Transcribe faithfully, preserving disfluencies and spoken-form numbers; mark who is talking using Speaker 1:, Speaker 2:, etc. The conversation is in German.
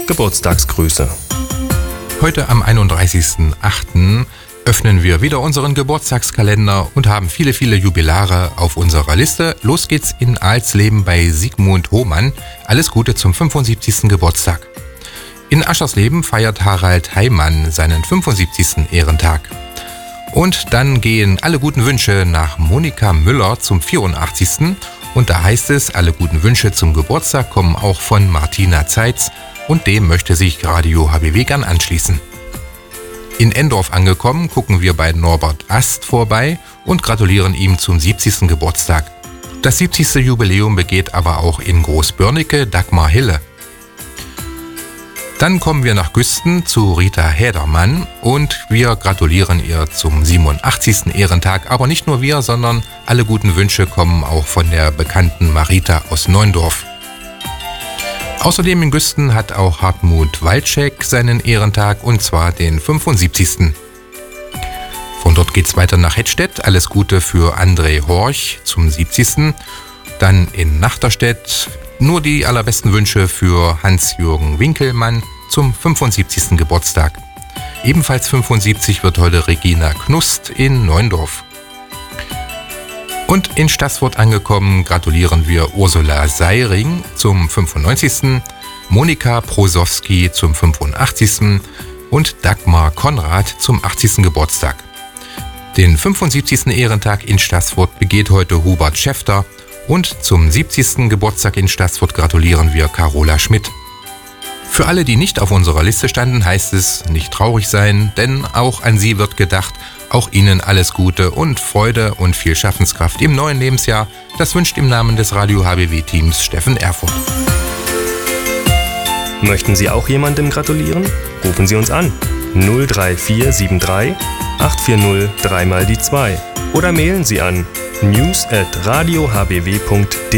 Speaker 1: Geburtstagsgrüße.
Speaker 2: Heute am einunddreißigsten achten öffnen wir wieder unseren Geburtstagskalender und haben viele, viele Jubilare auf unserer Liste. Los geht's in Alsleben bei Sigmund Hohmann. Alles Gute zum fünfundsiebzigsten Geburtstag. In Aschersleben feiert Harald Heimann seinen fünfundsiebzigsten Ehrentag. Und dann gehen alle guten Wünsche nach Monika Müller zum vierundachtzigsten Und da heißt es, alle guten Wünsche zum Geburtstag kommen auch von Martina Zeitz und dem möchte sich Radio H B W gern anschließen. In Endorf angekommen, gucken wir bei Norbert Ast vorbei und gratulieren ihm zum siebzigsten Geburtstag. Das siebzigste Jubiläum begeht aber auch in Großbörnike Dagmar Hille. Dann kommen wir nach Güsten zu Rita Hädermann und wir gratulieren ihr zum siebenundachtzigsten Ehrentag. Aber nicht nur wir, sondern alle guten Wünsche kommen auch von der bekannten Marita aus Neundorf. Außerdem in Güsten hat auch Hartmut Walczek seinen Ehrentag und zwar den fünfundsiebzigsten Von dort geht's weiter nach Hettstedt. Alles Gute für André Horch zum siebzigsten Dann in Nachterstedt nur die allerbesten Wünsche für Hans-Jürgen Winkelmann zum fünfundsiebzigsten Geburtstag. Ebenfalls fünfundsiebzig wird heute Regina Knust in Neundorf. Und in Staßfurt angekommen gratulieren wir Ursula Seiring zum fünfundneunzigsten Monika Prosowski zum fünfundachtzigsten und Dagmar Konrad zum achtzigsten Geburtstag. Den fünfundsiebzigsten Ehrentag in Staßfurt begeht heute Hubert Schäfter. Und zum siebzigsten Geburtstag in Staßfurt gratulieren wir Carola Schmidt. Für alle, die nicht auf unserer Liste standen, heißt es, nicht traurig sein, denn auch an sie wird gedacht. Auch Ihnen alles Gute und Freude und viel Schaffenskraft im neuen Lebensjahr. Das wünscht im Namen des Radio H B W-Teams Steffen Erfurt.
Speaker 1: Möchten Sie auch jemandem gratulieren? Rufen Sie uns an. null drei vier sieben drei acht vier null drei mal die zwei oder mailen Sie an news at radio h b w punkt d